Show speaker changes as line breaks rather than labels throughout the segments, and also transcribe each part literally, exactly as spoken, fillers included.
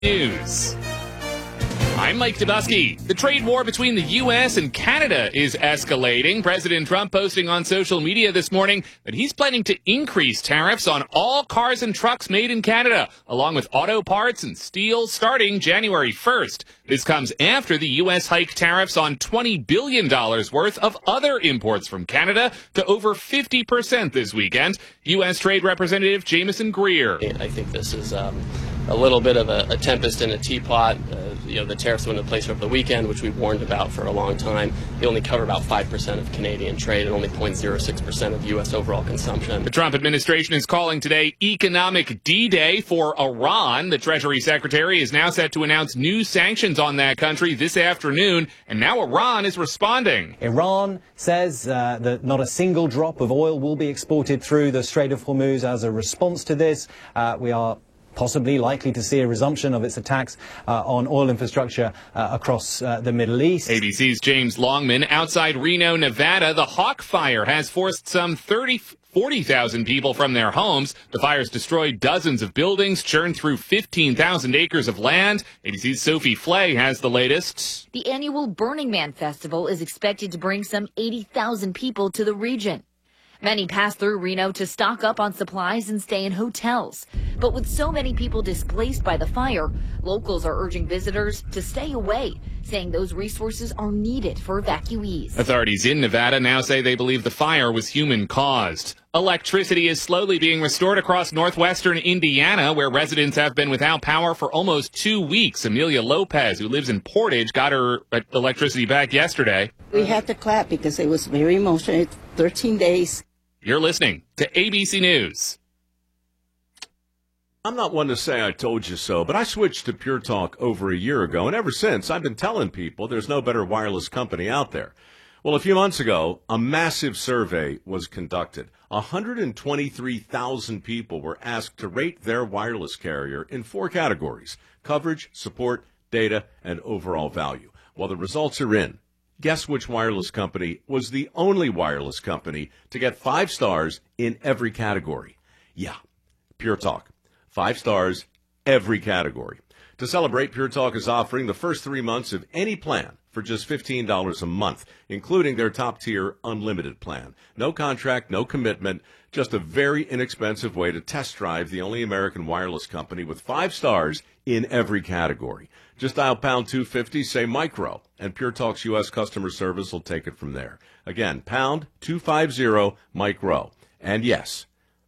News. I'm Mike Dubusky. The trade war between the U S and Canada is escalating. President Trump posting on social media this morning that he's planning to increase tariffs on all cars and trucks made in Canada, along with auto parts and steel starting January first. This comes after the U S hiked tariffs on twenty billion dollars worth of other imports from Canada to over fifty percent this weekend. U S Trade Representative Jameson Greer.
I think this is um, a little bit of a, a tempest in a teapot. Uh, you know, the tariffs went into place over the weekend, which we warned about for a long time. They only cover about five percent of Canadian trade and only zero point zero six percent of U S overall consumption.
The Trump administration is calling today Economic D-Day for Iran. The Treasury Secretary is now set to announce new sanctions on that country this afternoon, and now Iran is responding.
Iran says uh, that not a single drop of oil will be exported through the Strait of Hormuz as a response to this. Uh, we are possibly likely to see a resumption of its attacks uh, on oil infrastructure uh, across uh, the Middle East.
A B C's James Longman. Outside Reno, Nevada, the Hawk Fire has forced some thirty, forty thousand people from their homes. The fire's destroyed dozens of buildings, churned through fifteen thousand acres of land. A B C's Sophie Flay has the latest.
The annual Burning Man Festival is expected to bring some eighty thousand people to the region. Many pass through Reno to stock up on supplies and stay in hotels. But with so many people displaced by the fire, locals are urging visitors to stay away, saying those resources are needed for evacuees.
Authorities in Nevada now say they believe the fire was human-caused. Electricity is slowly being restored across northwestern Indiana, where residents have been without power for almost two weeks. Amelia Lopez, who lives in Portage, got her electricity back yesterday.
We had to clap because it was very emotional. thirteen days.
You're listening to A B C News.
I'm not one to say I told you so, but I switched to Pure Talk over a year ago, and ever since I've been telling people there's no better wireless company out there. Well, a few months ago, a massive survey was conducted. one hundred twenty-three thousand people were asked to rate their wireless carrier in four categories: coverage, support, data, and overall value. Well, the results are in. Guess which wireless company was the only wireless company to get five stars in every category? Yeah, Pure Talk. Five stars, every category. To celebrate, Pure Talk is offering the first three months of any plan for just fifteen dollars a month, including their top-tier unlimited plan. No contract, no commitment, just a very inexpensive way to test drive the only American wireless company with five stars in every category. Just dial pound two fifty, say micro, and Pure Talk's U S customer service will take it from there. Again, pound two fifty, micro. And yes,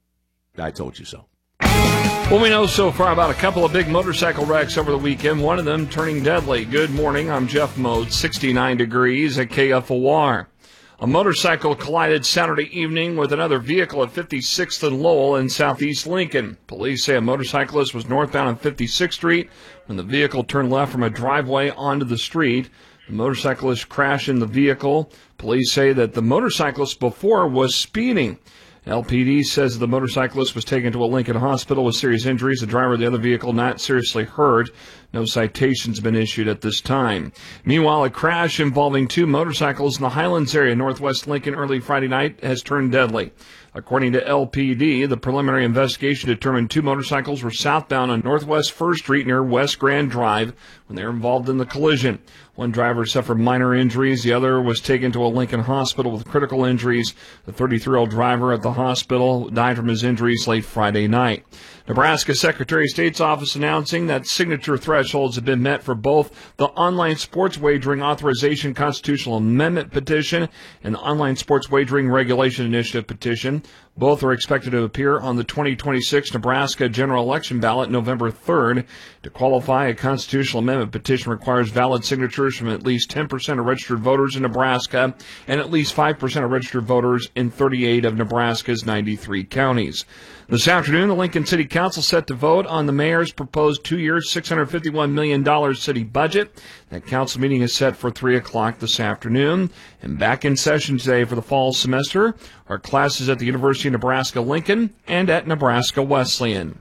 I told you so.
What we know so far about a couple of big motorcycle wrecks over the weekend, one of them turning deadly. Good morning, I'm Jeff Mode, sixty-nine degrees at K F O R. A motorcycle collided Saturday evening with another vehicle at fifty-sixth and Lowell in southeast Lincoln. Police say a motorcyclist was northbound on fifty-sixth Street when the vehicle turned left from a driveway onto the street. The motorcyclist crashed in the vehicle. Police say that the motorcyclist before was speeding. L P D says the motorcyclist was taken to a Lincoln hospital with serious injuries. The driver of the other vehicle not seriously hurt. No citations have been issued at this time. Meanwhile, a crash involving two motorcycles in the Highlands area, northwest Lincoln, early Friday night has turned deadly. According to L P D, the preliminary investigation determined two motorcycles were southbound on Northwest First Street near West Grand Drive when they were involved in the collision. One driver suffered minor injuries. The other was taken to a Lincoln hospital with critical injuries. The thirty-three-year-old driver at the hospital died from his injuries late Friday night. Nebraska Secretary of State's office announcing that signature thresholds have been met for both the Online Sports Wagering Authorization Constitutional Amendment petition and the Online Sports Wagering Regulation Initiative petition. Both are expected to appear on the twenty twenty-six Nebraska general election ballot November third. To qualify, a constitutional amendment petition requires valid signatures from at least ten percent of registered voters in Nebraska and at least five percent of registered voters in thirty-eight of Nebraska's ninety-three counties. This afternoon, the Lincoln City Council set to vote on the mayor's proposed two-year, six hundred fifty-one million dollars city budget. That council meeting is set for three o'clock this afternoon. And back in session today for the fall semester are classes at the University of Nebraska-Lincoln and at Nebraska Wesleyan.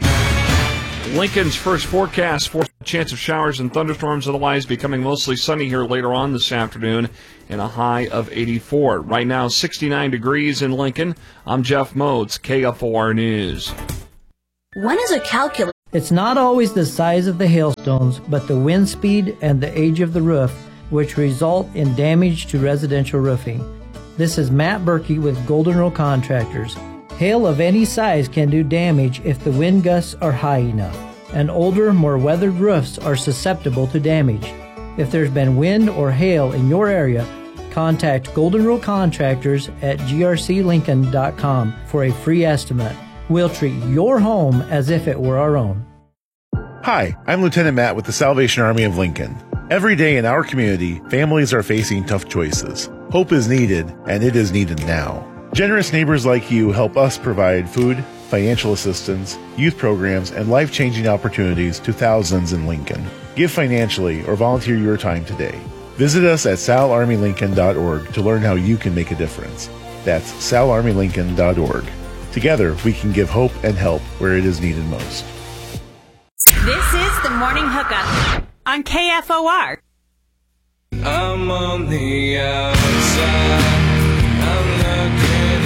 Lincoln's first forecast for a chance of showers and thunderstorms, otherwise becoming mostly sunny here later on this afternoon, and a high of eighty-four. Right now, sixty-nine degrees in Lincoln. I'm Jeff Modes, K F O R News.
When is a calculator? It's not always the size of the hailstones, but the wind speed and the age of the roof, which result in damage to residential roofing. This is Matt Berkey with Golden Rule Contractors. Hail of any size can do damage if the wind gusts are high enough, and older, more weathered roofs are susceptible to damage. If there's been wind or hail in your area, contact Golden Rule Contractors at g r c lincoln dot com for a free estimate. We'll treat your home as if it were our own.
Hi, I'm Lieutenant Matt with the Salvation Army of Lincoln. Every day in our community, families are facing tough choices. Hope is needed, and it is needed now. Generous neighbors like you help us provide food, financial assistance, youth programs, and life-changing opportunities to thousands in Lincoln. Give financially or volunteer your time today. Visit us at sal army lincoln dot org to learn how you can make a difference. That's sal army lincoln dot org. Together, we can give hope and help where it is needed most.
This is the Morning Hookup on K F O R.
I'm on the outside. I'm looking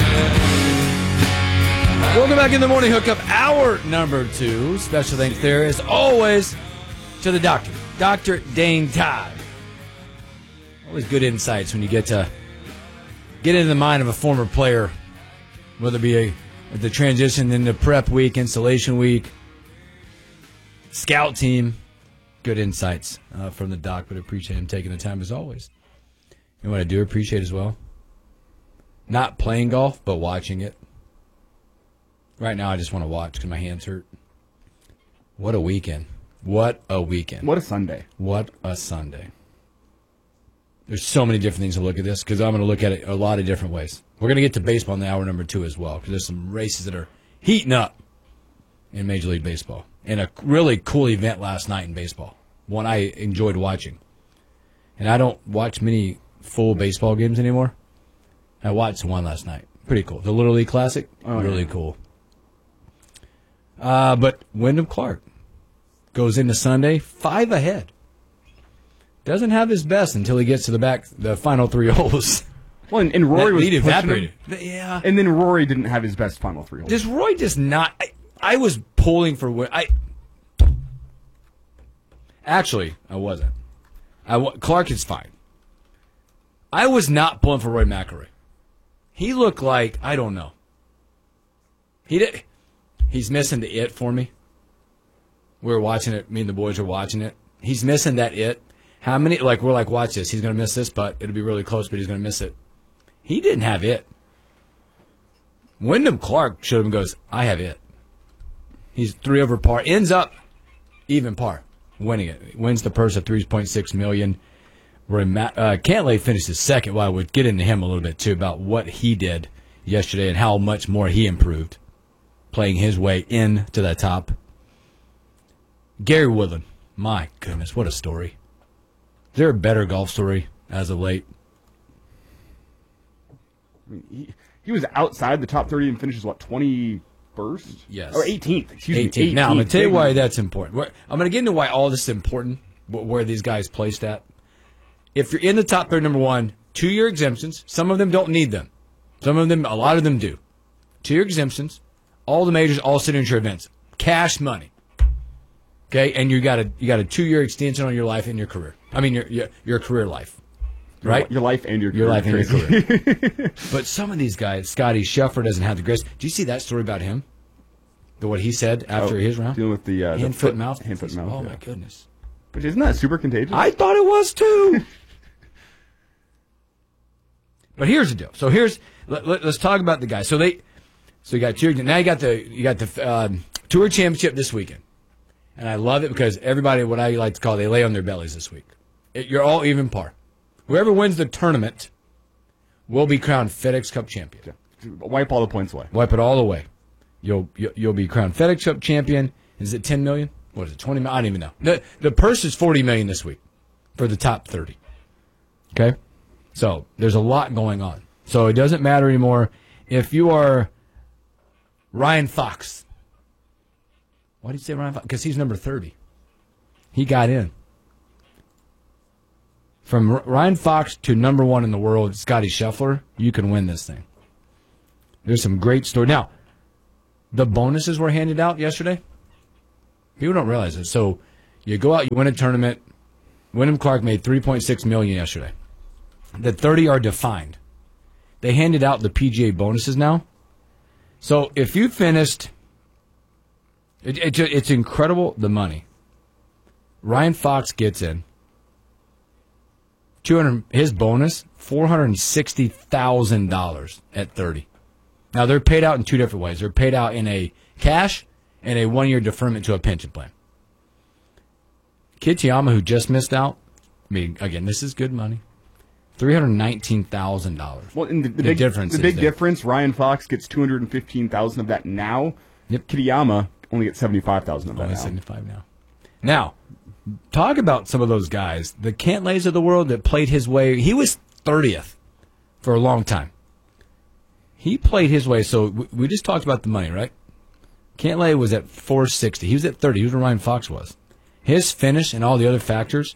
at.
Welcome back in the Morning Hookup, hour number two. Special thanks there, as always, to the doctor, Doctor Dane Todd. Always good insights when you get to get into the mind of a former player, whether it be a, the transition into prep week, installation week, scout team. Good insights uh, from the doc, but appreciate him taking the time as always. And what I do appreciate as well, not playing golf, but watching it. Right now I just want to watch because my hands hurt. What a weekend. What a weekend.
What a Sunday.
What a Sunday. There's so many different things to look at this because I'm going to look at it a lot of different ways. We're going to get to baseball in the hour number two as well because there's some races that are heating up in Major League Baseball. And a really cool event last night in baseball. One I enjoyed watching. And I don't watch many full baseball games anymore. I watched one last night. Pretty cool. The Little League Classic. Oh, really yeah. cool. Uh, but Wyndham Clark goes into Sunday five ahead. Doesn't have his best until he gets to the back, the final three holes.
Well, and, and Rory was
evaporated.
Yeah. And then Rory didn't have his best final three holes.
Does Roy just not... I, I was pulling for... I Actually, I wasn't. I, Clark is fine. I was not pulling for Roy McIlroy. He looked like... I don't know. He did... He's missing the it for me. We were watching it. Me and the boys were watching it. He's missing that it. How many... Like, we're like, watch this. He's going to miss this, but it'll be really close, but he's going to miss it. He didn't have it. Wyndham Clark showed him and goes, I have it. He's three over par. Ends up even par, winning it. Wins the purse of three point six million dollars. Where Matt, uh, Cantlay finishes second. Well, I would get into him a little bit, too, about what he did yesterday and how much more he improved, playing his way into the top. Gary Woodland, my goodness, what a story. Is there a better golf story as of late?
I mean, he, he was outside the top thirty and finishes, what, twenty-first?
Yes.
Or eighteenth, excuse
eighteenth.
me. eighteenth.
Now, I'm going to tell you why that's important. I'm going to get into why all this is important, where these guys placed at. If you're in the top thirty, number one, two-year exemptions. Some of them don't need them. Some of them, a lot of them do. Two-year exemptions. All the majors, all signature events. Cash money. Okay? And you got a you got a two-year extension on your life and your career. I mean, your your, your career life. Right?
Your, your life and your career.
Your life and your career. But some of these guys, Scotty Scheffler doesn't have the grace. Do you see that story about him? The what he said after
oh,
his round?
Dealing with the... Uh,
hand,
the
foot, mouth?
Hand, foot, mouth.
Oh,
yeah.
my goodness.
But isn't that super contagious?
I thought it was, too. But here's the deal. So here's... Let, let, let's talk about the guys. So they... So you got two... Now you got the you got the uh, Tour Championship this weekend. And I love it because everybody, what I like to call, they lay on their bellies this week. It, you're all even par. Whoever wins the tournament will be crowned FedEx Cup champion.
Yeah. Wipe all the points away.
Wipe it all away. You'll you'll be crowned FedEx Cup champion. Is it ten million? What is it? twenty million? I don't even know. The the purse is forty million this week for the top thirty. Okay, so there's a lot going on. So it doesn't matter anymore if you are Ryan Fox. Why did you say Ryan Fox? Because he's number thirty. He got in. From R- Ryan Fox to number one in the world, Scotty Scheffler, you can win this thing. There's some great story. Now, the bonuses were handed out yesterday. People don't realize it. So you go out, you win a tournament. Wyndham Clark made three point six million dollars yesterday. The thirty are defined. They handed out the P G A bonuses now. So if you finished, it, it, it's incredible, the money. Ryan Fox gets in. two hundred his bonus, four hundred sixty thousand dollars at thirty. Now, they're paid out in two different ways. They're paid out in a cash and a one-year deferment to a pension plan. Kitayama, who just missed out, I mean, again, this is good money. three hundred nineteen thousand dollars.
Well, and the, the,
the
big
difference
the big
there.
difference, Ryan Fox gets two hundred fifteen thousand dollars of that now.
Yep.
Kitayama only gets seventy-five thousand dollars of
Only
that now.
seventy-five now. Now, talk about some of those guys. The Cantlays of the world that played his way. He was thirtieth for a long time. He played his way. So we just talked about the money, right? Cantlay was at four sixty. He was at thirty. He was where Ryan Fox was. His finish and all the other factors,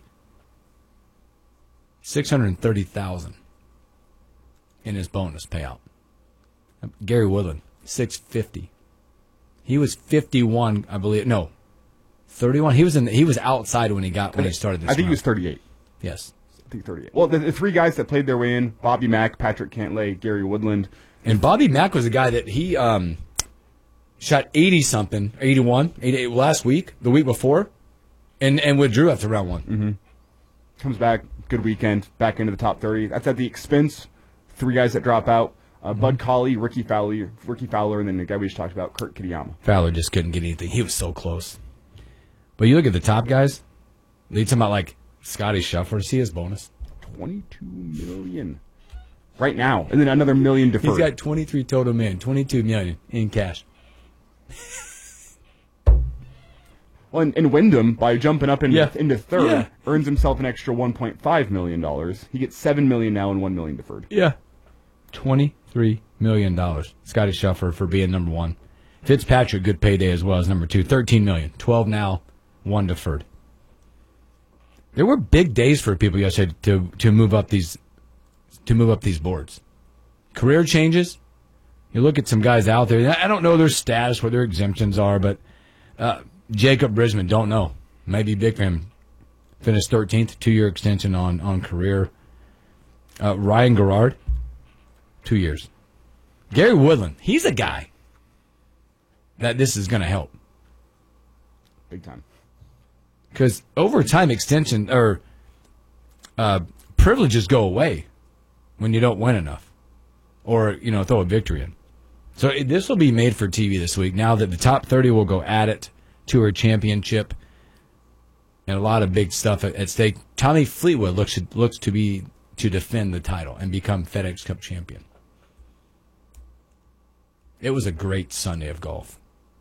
six hundred thirty thousand dollars in his bonus payout. Gary Woodland, six hundred fifty thousand dollars. He was fifty-one, I believe. No, thirty-one. He was in. The, he was outside when he got when he started this.
I think
round.
he was thirty-eight.
Yes.
I think thirty-eight. Well, the, the three guys that played their way in, Bobby Mack, Patrick Cantlay, Gary Woodland.
And Bobby Mack was a guy that he um, shot eighty-something, eighty-one, eighty-eight last week, the week before, and, and withdrew after round one.
Mm-hmm. Comes back, good weekend, back into the top thirty. That's at the expense. Three guys that drop out. Uh, mm-hmm. Bud Colley, Ricky Fowler, Ricky Fowler, and then the guy we just talked about, Kurt Kitayama.
Fowler just couldn't get anything. He was so close. But you look at the top guys, they talking about like Scotty Scheffler. See his bonus?
twenty-two million dollars right now, and then another million deferred.
He's got twenty-three total million, twenty-two million in cash.
Well, and, and Wyndham, by jumping up into,
Yeah.
into third,
Yeah.
earns himself an extra one point five million dollars. He gets seven million dollars now and one million dollars deferred.
Yeah. twenty-three million dollars. Scotty Scheffler for being number one. Fitzpatrick, good payday as well as number two. thirteen million dollars. twelve now, one deferred. There were big days for people yesterday to to move up these to move up these boards. Career changes. You look at some guys out there. I don't know their status, what their exemptions are, but uh, Jacob Brisman, don't know. Maybe big for him. Finished thirteenth, two-year extension on, on career. Uh, Ryan Garrard, two years. Gary Woodland, he's a guy that this is going to help.
Big time.
Because over time extension or uh, privileges go away when you don't win enough or, you know, throw a victory in. So it, this will be made for T V this week now that the top thirty will go at it, Tour Championship, and a lot of big stuff at, at stake. Tommy Fleetwood looks looks to be to defend the title and become FedEx Cup champion. It was a great Sunday of golf.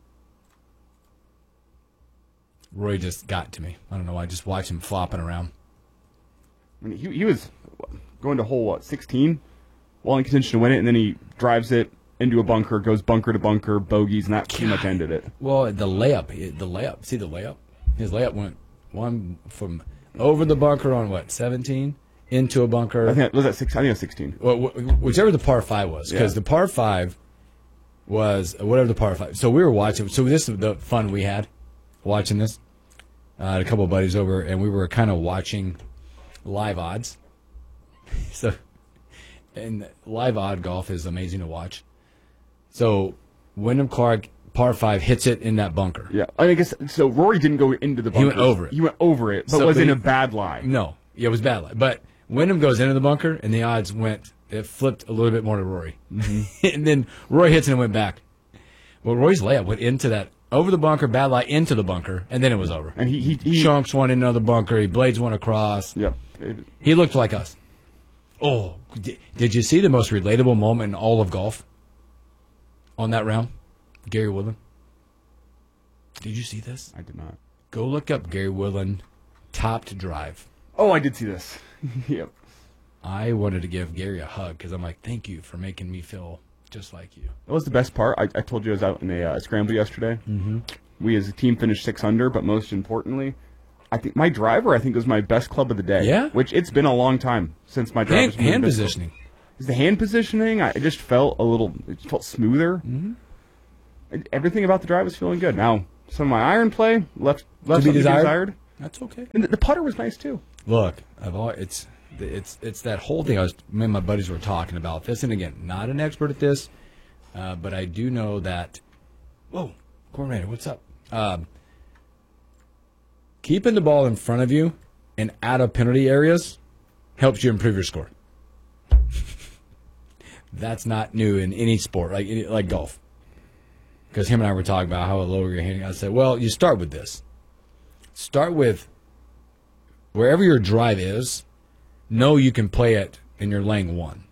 Roy just got to me. I don't know. I just watched him flopping around.
I mean, he, he was going to hole, what, sixteen? Well in contention to win it, and then he drives it into a bunker, goes bunker to bunker, bogeys, and that pretty much ended it.
Well, the layup, the layup. See the layup? His layup went one from over the bunker on what, seventeen? Into a bunker.
I think, was that six? I think it was sixteen.
Well, wh- whichever the par five was, because
Yeah.
the par five was whatever the par five. So we were watching. So this is the fun we had watching this. Uh, I had a couple of buddies over, and we were kind of watching live odds. So, and live odd golf is amazing to watch. So, Wyndham Clark par five hits it in that bunker.
Yeah, I, mean, I guess so. Rory didn't go into the bunker.
He went over it.
He went over it, but
So,
was
but
in
he-
a bad lie.
No, yeah, it was bad lie. But Wyndham goes into the bunker, and the odds went. It flipped a little bit more to Rory, mm-hmm. and then Rory hits it and went back. Well, Rory's layup went into that over the bunker, bad lie into the bunker, and then it was over.
And he he, he
chunks one into another bunker. He blades one across.
Yep.
He looked like us. Oh, did, did you see the most relatable moment in all of golf on that round? Gary Woodland. Did you see this?
I did not.
Go look up Gary Woodland topped drive.
Oh, I did see this. Yep.
I wanted to give Gary a hug because I'm like, thank you for making me feel just like you.
That was the best part. I, I told you I was out in a uh, scramble yesterday.
Mm-hmm.
We as a team finished six under, but most importantly, I think my driver I think was my best club of the day.
Yeah?
Which it's been a long time since my driver.
Hand, hand positioning.
Is the hand positioning? I it just felt a little. It felt smoother.
Mm-hmm.
Everything about the drive was feeling good. Now some of my iron play left left
To be
something
desired?
desired.
That's okay.
And the, the putter was nice too.
Look, I've always, it's it's it's that whole thing. I was me and my buddies were talking about this, and again, not an expert at this, uh, but I do know that. Whoa, coordinator, what's up? Um, keeping the ball in front of you and out of penalty areas helps you improve your score. That's not new in any sport, like like golf. Because him and I were talking about how low you're hitting. I said, well, you start with this. Start with wherever your drive is, know you can play it in your lane one.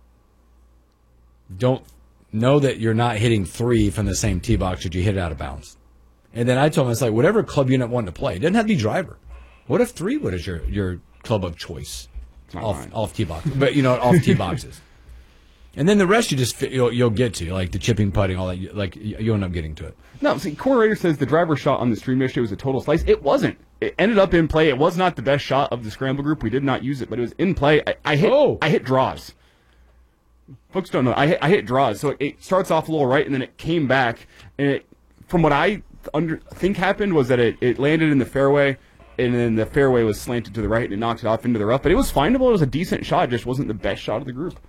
Don't know that you're not hitting three from the same tee box that you hit it out of bounds. And then I told him, it's like, whatever club you want to play, it doesn't have to be driver. What if three wood is your, your club of choice? Off, off tee box. But, you know, off tee boxes. And then the rest you just you'll, you'll get to, like the chipping, putting, all that. Like you end up getting to it.
No, see, Corey says the driver shot on the stream yesterday was a total slice. It wasn't. It ended up in play. It was not the best shot of the scramble group. We did not use it, but it was in play. I, I hit. Oh. I hit draws. Folks don't know. I hit, I hit draws. So it, it starts off a little right, and then it came back. And it, from what I under, think happened was that it, it landed in the fairway, and then the fairway was slanted to the right, and it knocked it off into the rough. But it was findable. It was a decent shot. It just wasn't the best shot of the group.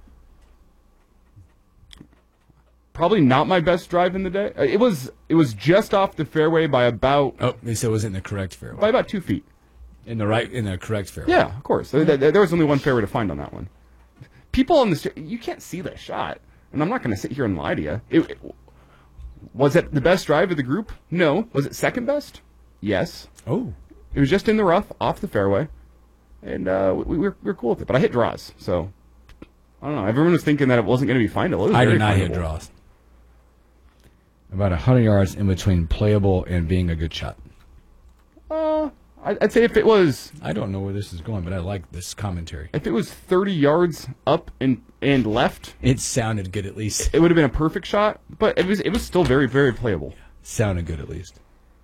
Probably not my best drive in the day. It was it was just off the fairway by about.
Oh, they said it was in the correct fairway.
By about two feet.
In the right, in the correct fairway.
Yeah, of course. There, there was only one fairway to find on that one. People on the street, you can't see that shot, and I'm not going to sit here and lie to you. It, it, was it the best drive of the group? No. Was it second best? Yes.
Oh.
It was just in the rough, off the fairway, and uh, we, we, were, we were cool with it. But I hit draws, so I don't know. Everyone was thinking that it wasn't going to be findable.
I did not hit draws. About one hundred yards in between playable and being a good shot.
Uh, I'd say if it was...
I don't know where this is going, but I like this commentary.
If it was thirty yards up and, and left...
It sounded good at least.
It would have been a perfect shot, but it was it was still very, very playable.
Yeah, sounded good at least.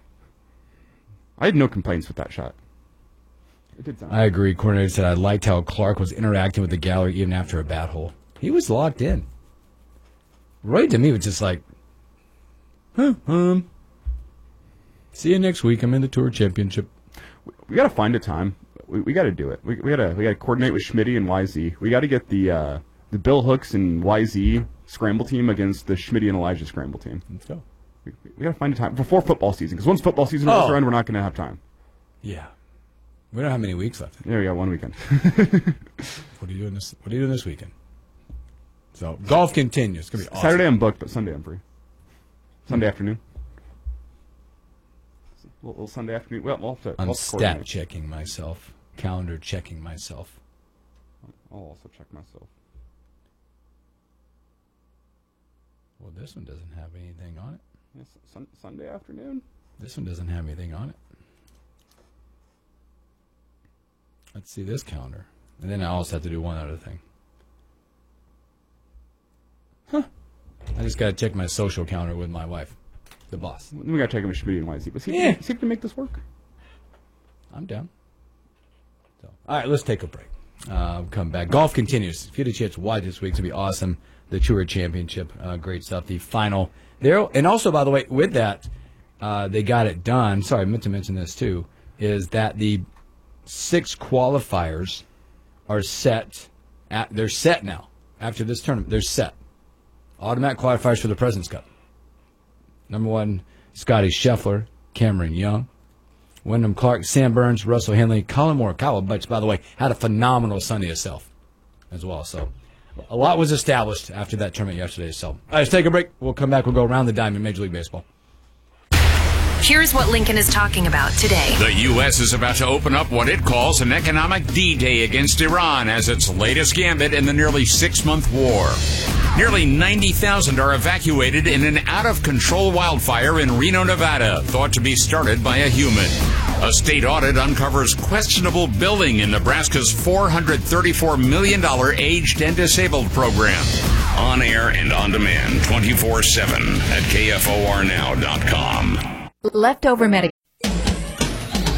I had no complaints with that shot. It did sound
I agree. Coordinator said I liked how Clark was interacting with the gallery even after a bad hole. He was locked in. Roy, to me, was just like... Huh, um, see you next week. I'm in the Tour Championship.
We, we got to find a time. We, we got to do it. We, we got to we got to coordinate with Schmitty and Y Z. We got to get the uh, the Bill Hooks and Y Z scramble team against the Schmitty and Elijah scramble team.
Let's go.
We, we got to find a time before football season, because once football season rolls
oh.
around, we're not going to have time.
Yeah, we don't have many weeks left.
There we go, one weekend.
What are you doing this? What are you doing this weekend? So golf continues. It's gonna be awesome.
Saturday I'm booked, but Sunday I'm free. Sunday afternoon. A little, little Sunday afternoon. Well, we'll have to,
I'm
we'll
stat checking myself. Calendar checking myself.
I'll also check myself.
Well, this one doesn't have anything on it.
Yes, sun, Sunday afternoon?
This one doesn't have anything on it. Let's see this calendar. And then I also have to do one other thing. Huh. I just got to check my social calendar with my wife, the boss.
We got to check him with Schmitty and Y Z. But see,
Yeah.
see if we can make this work.
I'm down. So, all right, let's take a break. Uh, come back. Golf continues. If you had a chance to watch this week, it's going to be awesome. The Tour Championship, uh, great stuff. The final there. And also, by the way, with that, uh, they got it done. Sorry, I meant to mention this too, is that the six qualifiers are set. At, they're set now. After this tournament, they're set. Automatic qualifiers for the President's Cup. Number one, Scotty Scheffler, Cameron Young, Wyndham Clark, Sam Burns, Russell Henley, Colin Morikawa, which, by the way, had a phenomenal Sunday itself as well. So a lot was established after that tournament yesterday. So all right, let's take a break. We'll come back. We'll go around the diamond, Major League Baseball.
Here's what Lincoln is talking about today.
The U S is about to open up what it calls an economic D-Day against Iran as its latest gambit in the nearly six-month war. Nearly ninety thousand are evacuated in an out-of-control wildfire in Reno, Nevada, thought to be started by a human. A state audit uncovers questionable billing in Nebraska's four hundred thirty-four million dollars aged and disabled program. On air and on demand, twenty-four seven at K F O R now dot com.
Leftover medication.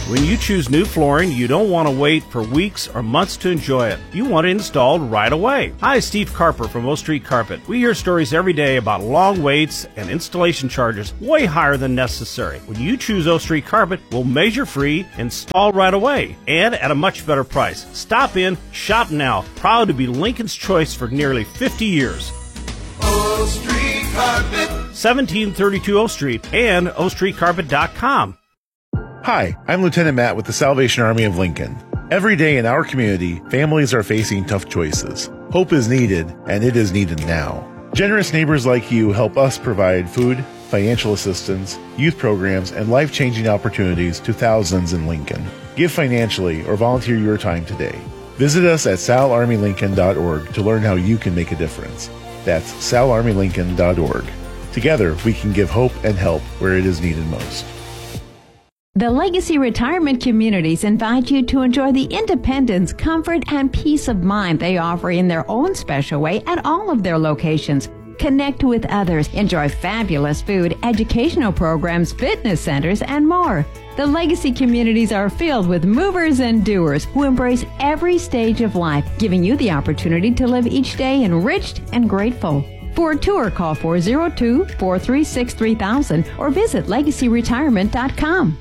When you choose new flooring, you don't want to wait for weeks or months to enjoy it. You want it installed right away. Hi, Steve Carper from O Street Carpet. We hear stories every day about long waits and installation charges way higher than necessary. When you choose O Street Carpet, we'll measure free, install right away, and at a much better price. Stop in, shop now. Proud to be Lincoln's choice for nearly fifty years.
O Street Carpet.
seventeen thirty-two O Street and O Street Carpet dot com.
Hi, I'm Lieutenant Matt with the Salvation Army of Lincoln. Every day in our community, families are facing tough choices. Hope is needed, and it is needed now. Generous neighbors like you help us provide food, financial assistance, youth programs, and life-changing opportunities to thousands in Lincoln. Give financially or volunteer your time today. Visit us at sal army lincoln dot org to learn how you can make a difference. That's sal army lincoln dot org. Together, we can give hope and help where it is needed most.
The Legacy Retirement Communities invite you to enjoy the independence, comfort, and peace of mind they offer in their own special way at all of their locations. Connect with others, enjoy fabulous food, educational programs, fitness centers, and more. The Legacy Communities are filled with movers and doers who embrace every stage of life, giving you the opportunity to live each day enriched and grateful. For a tour, call four oh two, four three six, three thousand or visit legacy retirement dot com.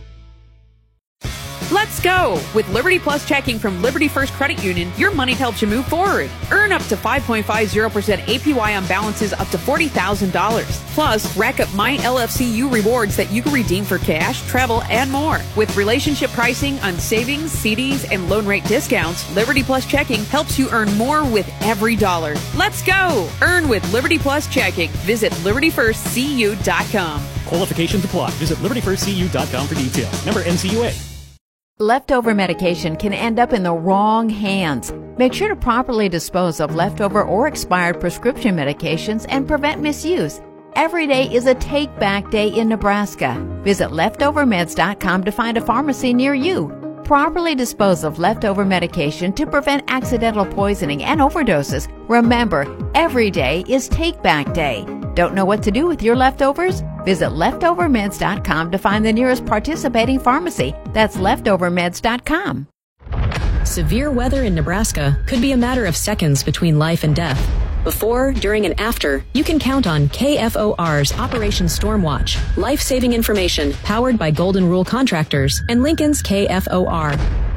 Let's go! With Liberty Plus checking from Liberty First Credit Union, your money helps you move forward. Earn up to five point five zero percent A P Y on balances up to forty thousand dollars. Plus, rack up My L F C U rewards that you can redeem for cash, travel, and more. With relationship pricing on savings, C Ds, and loan rate discounts, Liberty Plus checking helps you earn more with every dollar. Let's go! Earn with Liberty Plus checking. Visit liberty first c u dot com.
Qualifications apply. Visit liberty first c u dot com for details. Member N C U A.
Leftover medication can end up in the wrong hands. Make sure to properly dispose of leftover or expired prescription medications and prevent misuse. Every day is a Take Back Day in Nebraska. Visit leftover meds dot com to find a pharmacy near you. Properly dispose of leftover medication to prevent accidental poisoning and overdoses. Remember, every day is Take Back Day. Don't know what to do with your leftovers? Visit leftover meds dot com to find the nearest participating pharmacy. That's leftover meds dot com.
Severe weather in Nebraska could be a matter of seconds between life and death. Before, during, and after, you can count on K F O R's Operation Stormwatch, life-saving information powered by Golden Rule Contractors and Lincoln's K F O R.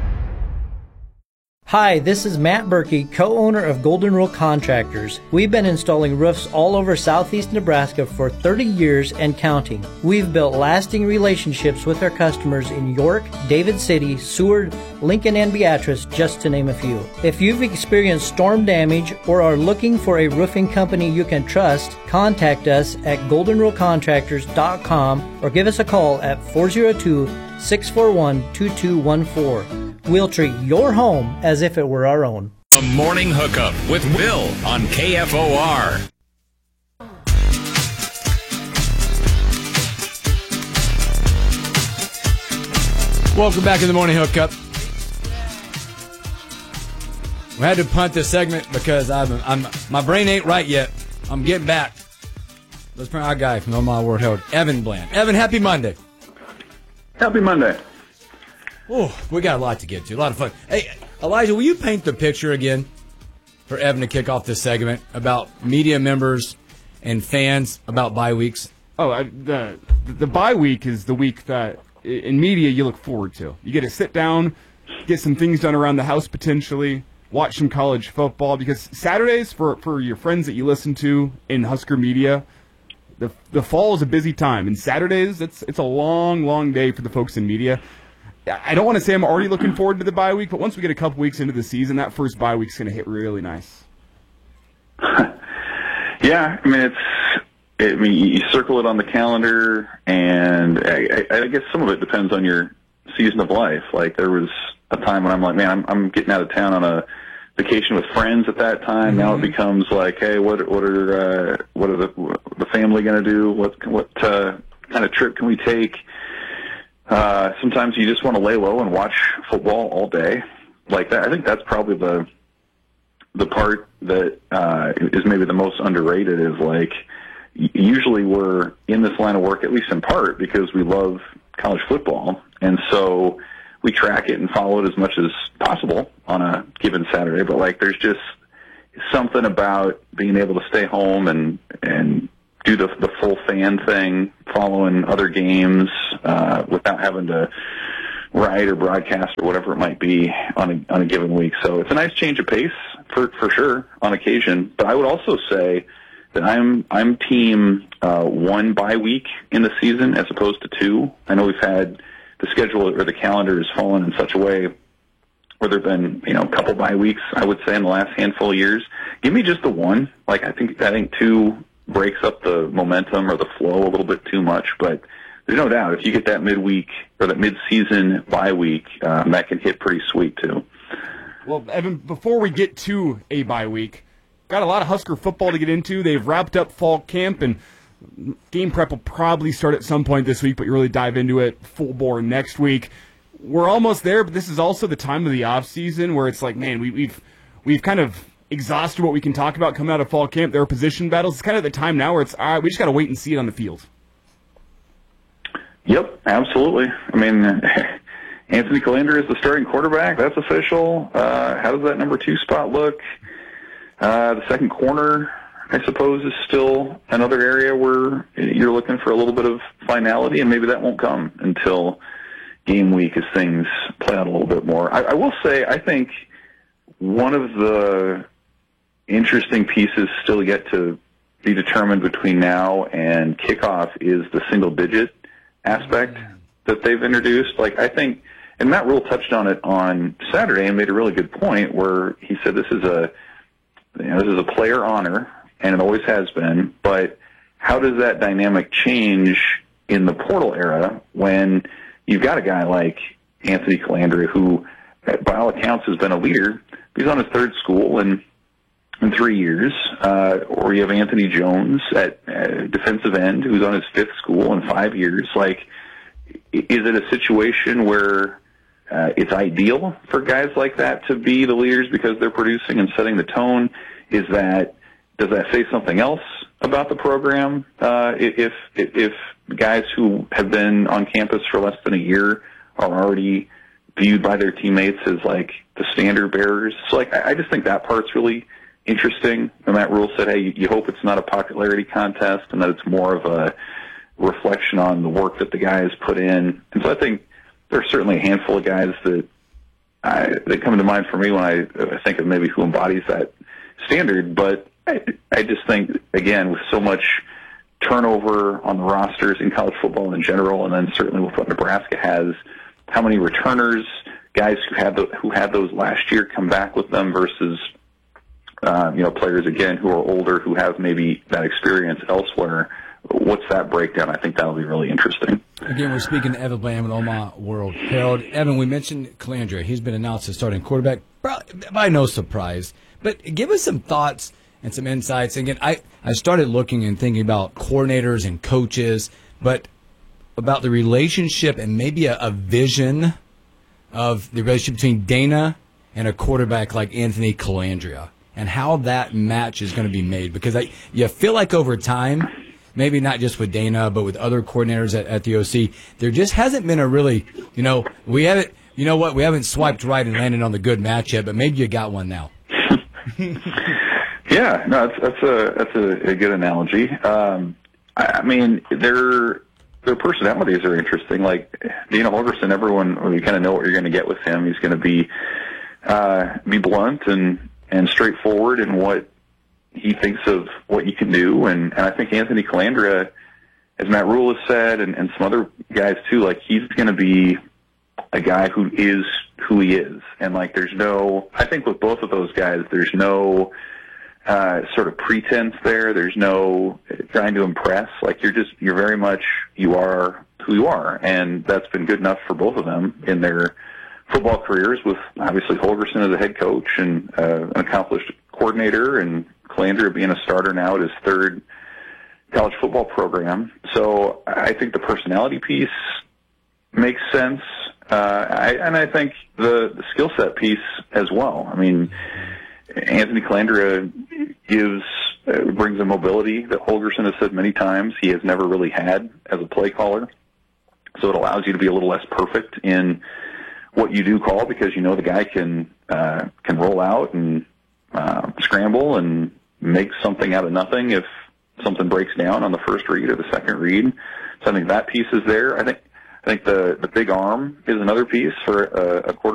Hi, this is Matt Berkey, co-owner of Golden Rule Contractors. We've been installing roofs all over southeast Nebraska for thirty years and counting. We've built lasting relationships with our customers in York, David City, Seward, Lincoln, and Beatrice, just to name a few. If you've experienced storm damage or are looking for a roofing company you can trust, contact us at golden rule contractors dot com or give us a call at four oh two, six four one, two two one four. We'll treat your home as if it were our own.
The Morning Hookup with Will on K F O R.
Welcome back to the Morning Hookup. We had to punt this segment because I'm, I'm my brain ain't right yet. I'm getting back. Let's bring our guy from Omaha World Herald, Evan Bland. Evan, happy Monday.
Happy Monday.
Oh, we got a lot to get to. A lot of fun. Hey, Elijah, will you paint the picture again for Evan to kick off this segment about media members and fans about bye weeks?
Oh, I, the the bye week is the week that in media you look forward to. You get to sit down, get some things done around the house potentially, watch some college football, because Saturdays for, for your friends that you listen to in Husker media, the the fall is a busy time, and Saturdays it's it's a long, long day for the folks in media. I don't want to say I'm already looking forward to the bye week, but once we get a couple weeks into the season, that first bye week's going to hit really nice.
Yeah, I mean, it's. I mean, you circle it on the calendar, and I, I guess some of it depends on your season of life. Like, there was a time when I'm like, man, I'm, I'm getting out of town on a vacation with friends at that time. Mm-hmm. Now it becomes like, hey, what what are uh, what are the the family going to do? What what uh, kind of trip can we take? Uh, sometimes you just want to lay low and watch football all day. Like that, I think that's probably the the part that uh, is maybe the most underrated. Is like, usually we're in this line of work, at least in part, because we love college football, and so we track it and follow it as much as possible on a given Saturday. But like, there's just something about being able to stay home and and do the the full fan thing, following other games uh, without having to write or broadcast or whatever it might be on a on a given week. So it's a nice change of pace for for sure on occasion. But I would also say that I'm I'm team uh, one bye week in the season as opposed to two. I know we've had the schedule or the calendar has fallen in such a way where there've been, you know, a couple bye weeks, I would say, in the last handful of years. Give me just the one. Like, I think I think two breaks up the momentum or the flow a little bit too much. But there's no doubt if you get that midweek or that mid-season bye week, um, that can hit pretty sweet too.
Well, Evan, before we get to a bye week, got a lot of Husker football to get into. They've wrapped up fall camp, and game prep will probably start at some point this week, but you really dive into it full bore next week. We're almost there, but this is also the time of the off season where it's like, man, we, we've we've kind of exhausted what we can talk about coming out of fall camp. There are position battles. It's kind of the time now where it's, all right, we just got to wait and see it on the field.
Yep, absolutely. I mean, Anthony Calandra is the starting quarterback. That's official. Uh, how does that number two spot look? Uh, the second corner, I suppose, is still another area where you're looking for a little bit of finality, and maybe that won't come until game week as things play out a little bit more. I, I will say, I think one of the interesting pieces still yet to be determined between now and kickoff is the single-digit aspect that they've introduced. Like, I think, and Matt Rule touched on it on Saturday and made a really good point where he said this is a, you know, this is a player honor, and it always has been, but how does that dynamic change in the portal era when you've got a guy like Anthony Calandra who, by all accounts, has been a leader? He's on his third school in, in three years. Uh, or you have Anthony Jones at uh, defensive end who's on his fifth school in five years. Like, is it a situation where uh, it's ideal for guys like that to be the leaders because they're producing and setting the tone? Is that, does that say something else about the program? Uh, if, if, if guys who have been on campus for less than a year are already viewed by their teammates as like the standard bearers. So like, I, I just think that part's really interesting. And Matt Rule said, hey, you, you hope it's not a popularity contest and that it's more of a reflection on the work that the guys put in. And so I think there are certainly a handful of guys that I, that come to mind for me when I, I think of maybe who embodies that standard. But I, I just think, again, with so much turnover on the rosters in college football in general, and then certainly with what Nebraska has, how many returners, guys who had the, who had those last year come back with them versus, uh, you know, players, again, who are older, who have maybe that experience elsewhere. What's that breakdown? I think that'll be really interesting.
Again, we're speaking to Evan Blam and Omaha World Herald. Evan, we mentioned Calandra. He's been announced as starting quarterback, by no surprise. But give us some thoughts and some insights. Again, I, I started looking and thinking about coordinators and coaches, but about the relationship and maybe a, a vision of the relationship between Dana and a quarterback like Anthony Calandra and how that match is going to be made. Because I, you feel like over time, maybe not just with Dana, but with other coordinators at, at the O C, there just hasn't been a really, you know, we haven't, you know what, we haven't swiped right and landed on the good match yet, but maybe you got one now.
Yeah, no, that's, that's a that's a, a good analogy. Um, I, I mean, their their personalities are interesting. Like Dana Holgorsen, everyone, well, you kind of know what you're going to get with him. He's going to be uh, be blunt and and straightforward in what he thinks of what you can do. And, and I think Anthony Calandra, as Matt Rule has said, and, and some other guys too, like he's going to be a guy who is who he is. And like, there's no, I think with both of those guys, there's no uh, sort of pretense there. There's no trying to impress. Like you're just, you're very much, you are who you are. And that's been good enough for both of them in their football careers, with obviously Holgorsen as a head coach and uh, an accomplished coordinator, and Calandra being a starter now at his third college football program. So I think the personality piece makes sense. Uh, I, and I think the, the skill set piece as well. I mean, Anthony Calandra gives, uh, brings a mobility that Holgorsen has said many times he has never really had as a play caller. So it allows you to be a little less perfect in what you do call because you know the guy can uh, can roll out and uh, scramble and make something out of nothing if something breaks down on the first read or the second read. So I think that piece is there. I think I think the the big arm is another piece for a, a quarterback.